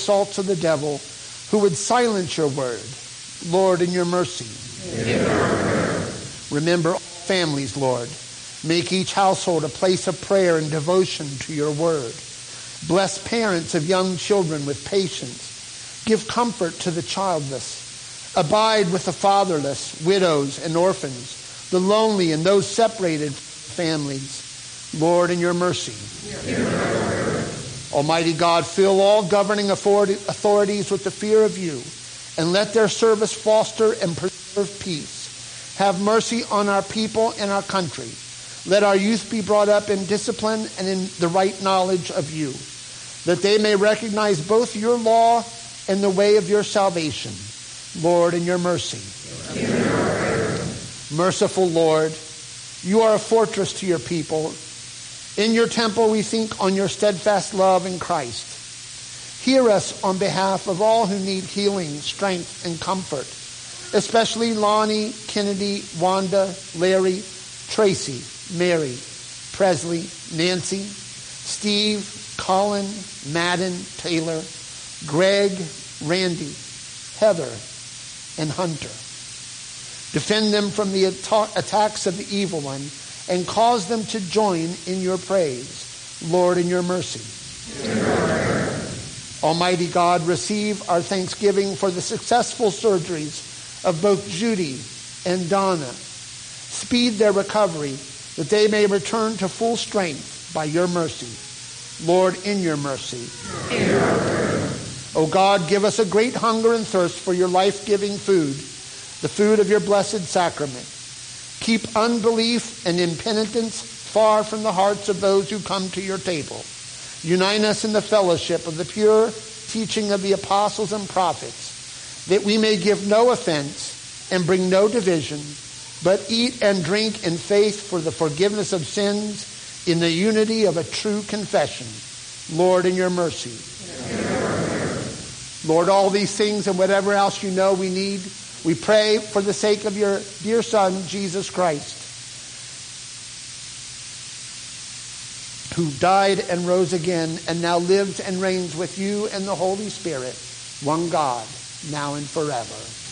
assaults of the devil who would silence your word. Lord, in your mercy. Remember all families, Lord. Make each household a place of prayer and devotion to your word. Bless parents of young children with patience. Give comfort to the childless. Abide with the fatherless, widows and orphans, the lonely and those separated families. Lord, in your mercy. Almighty God, fill all governing authorities with the fear of you, and let their service foster and preserve peace. Have mercy on our people and our country. Let our youth be brought up in discipline and in the right knowledge of you, that they may recognize both your law and the way of your salvation. Lord, in your mercy. Merciful Lord, you are a fortress to your people. In your temple we think on your steadfast love in Christ. Hear us on behalf of all who need healing, strength, and comfort, especially Lonnie, Kennedy, Wanda, Larry, Tracy, Mary, Presley, Nancy, Steve, Colin, Madden, Taylor, Greg, Randy, Heather, and Hunter. Defend them from the attacks of the evil one and cause them to join in your praise. Lord, in your mercy. Almighty God, receive our thanksgiving for the successful surgeries of both Judy and Donna. Speed their recovery, that they may return to full strength by your mercy. Lord, in your mercy. O God, give us a great hunger and thirst for your life-giving food, the food of your blessed sacrament. Keep unbelief and impenitence far from the hearts of those who come to your table. Unite us in the fellowship of the pure teaching of the apostles and prophets, that we may give no offense and bring no division, but eat and drink in faith for the forgiveness of sins in the unity of a true confession. Lord, in your mercy. Lord, all these things and whatever else you know we need, we pray for the sake of your dear Son, Jesus Christ, who died and rose again and now lives and reigns with you and the Holy Spirit, one God, now and forever.